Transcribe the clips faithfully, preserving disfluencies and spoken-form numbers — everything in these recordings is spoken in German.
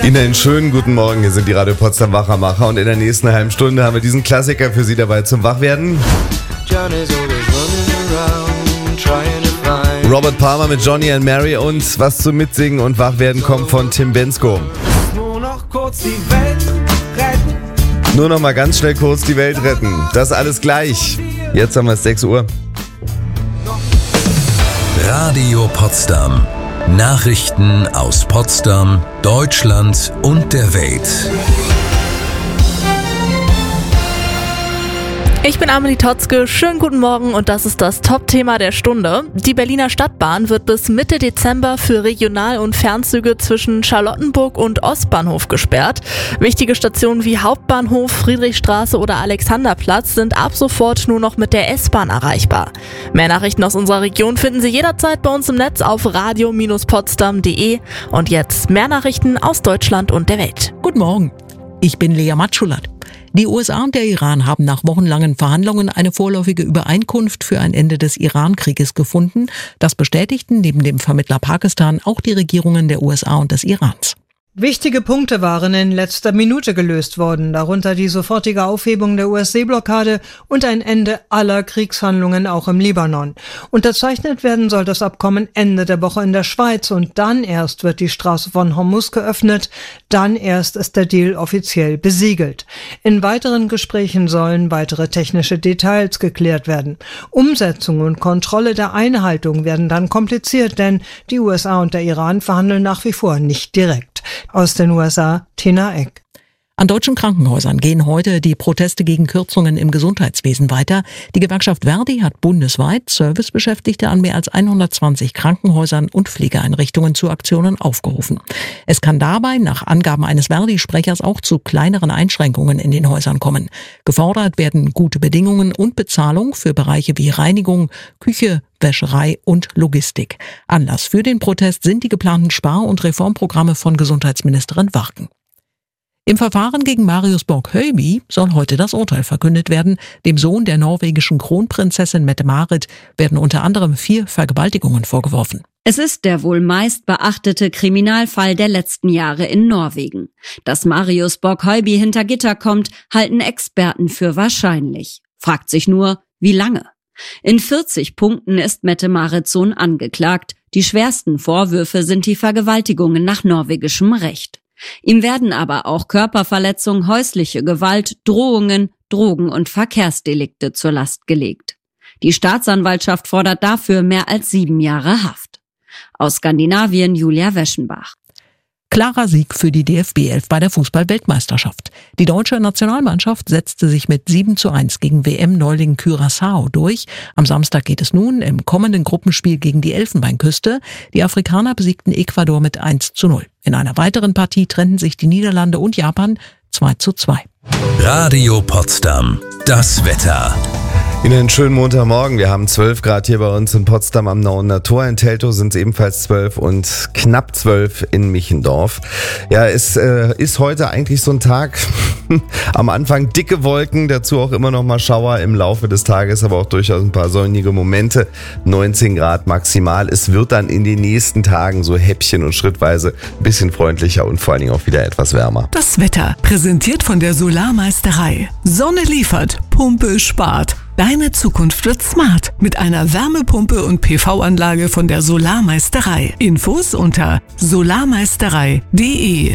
Ihnen einen schönen guten Morgen, hier sind die Radio Potsdam Wachermacher und in der nächsten halben Stunde haben wir diesen Klassiker für Sie dabei zum Wachwerden. Robert Palmer mit Johnny and Mary und was zum Mitsingen und Wachwerden kommt von Tim Bendzko. Nur noch kurz die Welt retten. Nur noch mal ganz schnell kurz die Welt retten. Das alles gleich. Jetzt haben wir es sechs Uhr. Radio Potsdam. Nachrichten aus Potsdam, Deutschland und der Welt. Ich bin Amelie Totzke, schönen guten Morgen und das ist das Top-Thema der Stunde. Die Berliner Stadtbahn wird bis Mitte Dezember für Regional- und Fernzüge zwischen Charlottenburg und Ostbahnhof gesperrt. Wichtige Stationen wie Hauptbahnhof, Friedrichstraße oder Alexanderplatz sind ab sofort nur noch mit der S-Bahn erreichbar. Mehr Nachrichten aus unserer Region finden Sie jederzeit bei uns im Netz auf radio Bindestrich potsdam punkt de. Und jetzt mehr Nachrichten aus Deutschland und der Welt. Guten Morgen, ich bin Lea Matschulat. Die U S A und der Iran haben nach wochenlangen Verhandlungen eine vorläufige Übereinkunft für ein Ende des Iran-Krieges gefunden. Das bestätigten neben dem Vermittler Pakistan auch die Regierungen der U S A und des Irans. Wichtige Punkte waren in letzter Minute gelöst worden, darunter die sofortige Aufhebung der U S-Seeblockade und ein Ende aller Kriegshandlungen auch im Libanon. Unterzeichnet werden soll das Abkommen Ende der Woche in der Schweiz und dann erst wird die Straße von Hormuz geöffnet, dann erst ist der Deal offiziell besiegelt. In weiteren Gesprächen sollen weitere technische Details geklärt werden. Umsetzung und Kontrolle der Einhaltung werden dann kompliziert, denn die U S A und der Iran verhandeln nach wie vor nicht direkt. Aus den U S A, Tina Eck. An deutschen Krankenhäusern gehen heute die Proteste gegen Kürzungen im Gesundheitswesen weiter. Die Gewerkschaft Verdi hat bundesweit Servicebeschäftigte an mehr als hundertzwanzig Krankenhäusern und Pflegeeinrichtungen zu Aktionen aufgerufen. Es kann dabei nach Angaben eines Verdi-Sprechers auch zu kleineren Einschränkungen in den Häusern kommen. Gefordert werden gute Bedingungen und Bezahlung für Bereiche wie Reinigung, Küche, Wäscherei und Logistik. Anlass für den Protest sind die geplanten Spar- und Reformprogramme von Gesundheitsministerin Warken. Im Verfahren gegen Marius Borg-Høiby soll heute das Urteil verkündet werden. Dem Sohn der norwegischen Kronprinzessin Mette-Marit werden unter anderem vier Vergewaltigungen vorgeworfen. Es ist der wohl meist beachtete Kriminalfall der letzten Jahre in Norwegen. Dass Marius Borg-Høiby hinter Gitter kommt, halten Experten für wahrscheinlich. Fragt sich nur, wie lange? In vierzig Punkten ist Mette-Marits Sohn angeklagt. Die schwersten Vorwürfe sind die Vergewaltigungen nach norwegischem Recht. Ihm werden aber auch Körperverletzung, häusliche Gewalt, Drohungen, Drogen- und Verkehrsdelikte zur Last gelegt. Die Staatsanwaltschaft fordert dafür mehr als sieben Jahre Haft. Aus Skandinavien Julia Weschenbach. Klarer Sieg für die D F B elf bei der Fußball-Weltmeisterschaft. Die deutsche Nationalmannschaft setzte sich mit sieben zu eins gegen W M-Neuling Curaçao durch. Am Samstag geht es nun im kommenden Gruppenspiel gegen die Elfenbeinküste. Die Afrikaner besiegten Ecuador mit eins zu null. In einer weiteren Partie trennten sich die Niederlande und Japan zwei zu zwei. Radio Potsdam. Das Wetter. Ihnen einen schönen Montagmorgen. Wir haben zwölf Grad hier bei uns in Potsdam am Nauener Tor. In Teltow sind es ebenfalls zwölf und knapp zwölf in Michendorf. Ja, es äh, ist heute eigentlich so ein Tag. Am Anfang dicke Wolken, dazu auch immer noch mal Schauer im Laufe des Tages, aber auch durchaus ein paar sonnige Momente. neunzehn Grad maximal. Es wird dann in den nächsten Tagen so Häppchen und schrittweise ein bisschen freundlicher und vor allen Dingen auch wieder etwas wärmer. Das Wetter, präsentiert von der Solarmeisterei. Sonne liefert, Pumpe spart. Deine Zukunft wird smart mit einer Wärmepumpe und P V-Anlage von der Solarmeisterei. Infos unter solarmeisterei punkt de.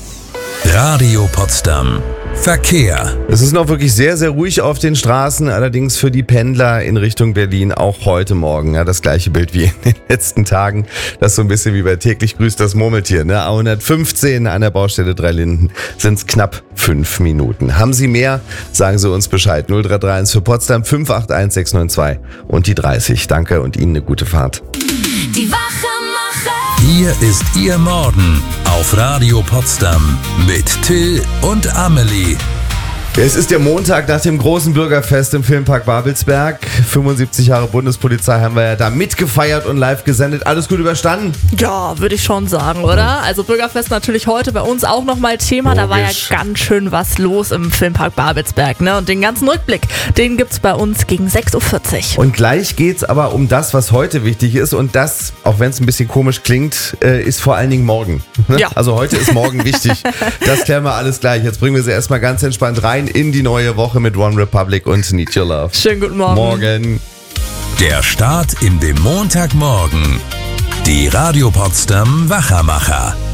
Radio Potsdam. Verkehr. Es ist noch wirklich sehr, sehr ruhig auf den Straßen, allerdings für die Pendler in Richtung Berlin auch heute Morgen. Ja, das gleiche Bild wie in den letzten Tagen. Das ist so ein bisschen wie bei täglich grüßt das Murmeltier. Ne? A hundertfünfzehn an der Baustelle Drei Linden sind es knapp fünf Minuten. Haben Sie mehr? Sagen Sie uns Bescheid. null drei drei eins für Potsdam fünf acht eins sechs neun zwei und die dreißig. Danke und Ihnen eine gute Fahrt. Die Wachermacher. Hier ist Ihr Morgen auf Radio Potsdam mit Till und Amelie. Es ist der Montag nach dem großen Bürgerfest im Filmpark Babelsberg. fünfundsiebzig Jahre Bundespolizei haben wir ja da mitgefeiert und live gesendet. Alles gut überstanden? Ja, würde ich schon sagen, oder? Also Bürgerfest natürlich heute bei uns auch nochmal Thema. Logisch. Da war ja ganz schön was los im Filmpark Babelsberg, ne? Und den ganzen Rückblick, den gibt's bei uns gegen sechs Uhr vierzig. Und gleich geht's aber um das, was heute wichtig ist. Und das, auch wenn es ein bisschen komisch klingt, äh, ist vor allen Dingen morgen. Ne? Ja. Also heute ist morgen wichtig. Das klären wir alles gleich. Jetzt bringen wir sie erstmal ganz entspannt rein in die neue Woche mit One Republic und Need Your Love. Schönen guten Morgen. Morgen. Der Start in den Montagmorgen. Die Radio Potsdam Wachermacher.